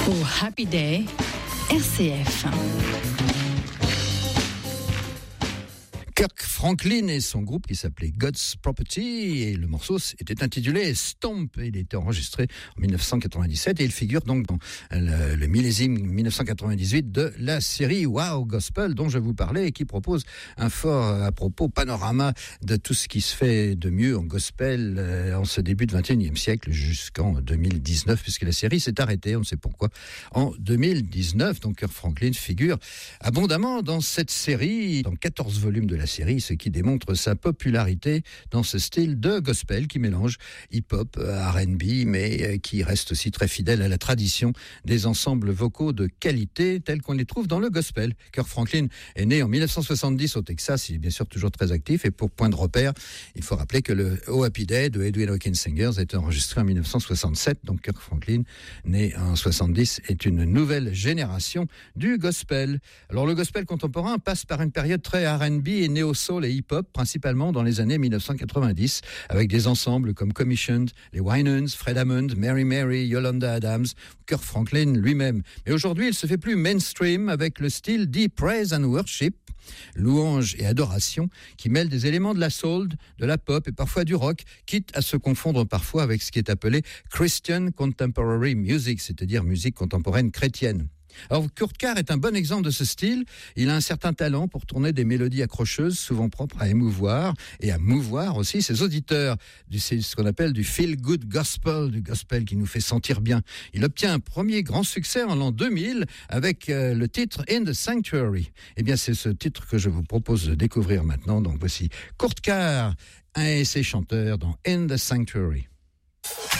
au Happy Day RCF. Kirk Franklin et son groupe qui s'appelait God's Property, et le morceau était intitulé Stomp. Il a été enregistré en 1997 et il figure donc dans le millésime 1998 de la série Wow Gospel dont je vous parlais et qui propose un fort à propos panorama de tout ce qui se fait de mieux en gospel en ce début de 21e siècle jusqu'en 2019, puisque la série s'est arrêtée, on ne sait pourquoi, en 2019. Donc Kirk Franklin figure abondamment dans cette série, dans 14 volumes de la série, ce qui démontre sa popularité dans ce style de gospel qui mélange hip-hop, R&B, mais qui reste aussi très fidèle à la tradition des ensembles vocaux de qualité tels qu'on les trouve dans le gospel. Kirk Franklin est né en 1970 au Texas, il est bien sûr toujours très actif, et pour point de repère, il faut rappeler que le Oh Happy Day de Edwin Hawkins Singers a été enregistré en 1967, donc Kirk Franklin, né en 70, est une nouvelle génération du gospel. Alors le gospel contemporain passe par une période très R&B et néo-soul et hip-hop, principalement dans les années 1990, avec des ensembles comme Commissioned, les Winans, Fred Hammond, Mary, Yolanda Adams, Kirk Franklin lui-même. Mais aujourd'hui, il se fait plus mainstream avec le style dit Praise and Worship, louange et adoration, qui mêle des éléments de la soul, de la pop et parfois du rock, quitte à se confondre parfois avec ce qui est appelé Christian Contemporary Music, c'est-à-dire musique contemporaine chrétienne. Alors Kurt Carr est un bon exemple de ce style. Il a un certain talent pour tourner des mélodies accrocheuses, souvent propres à émouvoir et à mouvoir aussi ses auditeurs. C'est ce qu'on appelle du feel-good gospel, du gospel qui nous fait sentir bien. Il obtient un premier grand succès en l'an 2000 avec le titre In the Sanctuary. Eh bien, c'est ce titre que je vous propose de découvrir maintenant. Donc voici Kurt Carr et ses chanteurs dans In the Sanctuary.